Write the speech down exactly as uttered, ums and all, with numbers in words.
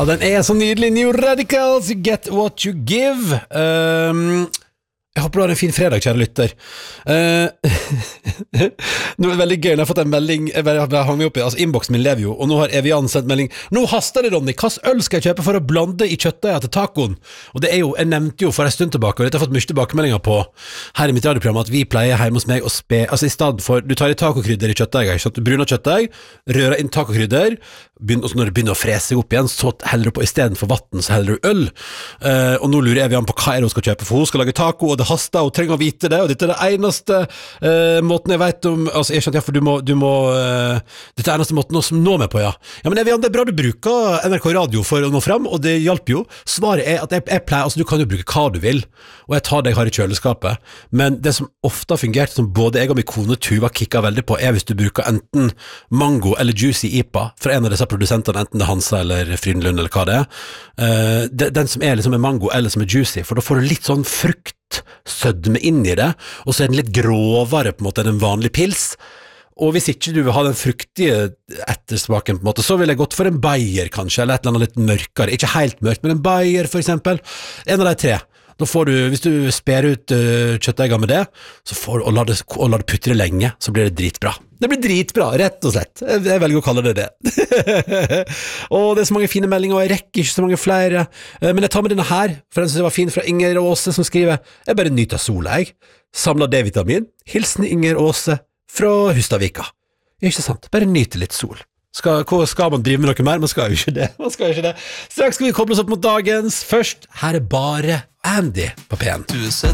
Ja, den er så nydelig. New Radicals, you get what you give. Um, jeg håper du har en fin fredag, kjære lytter. Uh, nå er det veldig gøy, når jeg har fått en melding, jeg bare, jeg hang meg opp i, altså inboxen min lever jo, og nå har Evian sendt melding. Nå haster det, Ronny, hva øl skal jeg kjøpe for å blande i kjøttdeiga til tacoen? Og det er jo, jeg nevnte jo for en stund tilbake, og dette har fått mye tilbakemeldinger på her i mitt radioprogram, at vi pleier hjemme hos meg å spe, altså i stedet for, du tar i tacokrydder i kjøttdeiga, ikke sant? Du bruner kjøttdeig, rører inn tacokrydder, begynner, og så når det begynner å frese opp igjen, så heller du på, i stedet for vatten, så heller du øl. Uh, og nå lurer Evian på hva er det hun skal kjøpe, for hun skal lage taco, og det haster, og trenger å vite det, og dette er det eneste uh, måten jeg vet om, altså jeg skjønner, ja, for du må, du må uh, dette er eneste måten å nå meg på, ja. Ja, men Evian, det er bra du bruker N R K Radio for å nå frem, og det hjalp jo. Svaret er at jeg, jeg pleier, altså du kan jo bruke hva du vil, og jeg tar det jeg har i kjøleskapet, men det som ofte har fungert, som både jeg og min kone Tuva kikker veldig på, er hvis du bruker enten mango eller juicy I P A fra en av disse produsentene, enten det er Hansa eller Frydenlund eller hva det er, uh, det, den som er liksom en mango eller som er juicy, for da får du litt sånn frukt sødme inn i det, og så er den litt grovere på en måte enn en vanlig pils. Og hvis ikke du vil ha den fruktige ettersmaken på en måte, så vil jeg gått for en Bayer kanskje, eller et eller annet litt mørkere, ikke helt mørkt, men en Bayer for eksempel, en av de tre. Da får du, hvis du sper ut uh, kjøttdeiga med det, så får du, og la det, og la det putre lenge, så blir det dritbra. Det blir dritbra, rett og slett. Jeg, jeg velger å kalle det det. Og det er så mange fine meldinger, og jeg rekker ikke så mange flere. Uh, men jeg tar med denne her, for den synes jeg var fin, fra Inger Åse, som skriver, jeg bare nyter sola, jeg. Samler D-vitamin. Hilsen Inger Åse fra Hustadvika. Ikke sant? Bare nyte litt sol. Skal, skal man drive med noe mer? Man skal jo ikke det. Man skal jo ikke det. Straks skal vi koble oss opp mot dagens. Først, her er bare Andy på P en.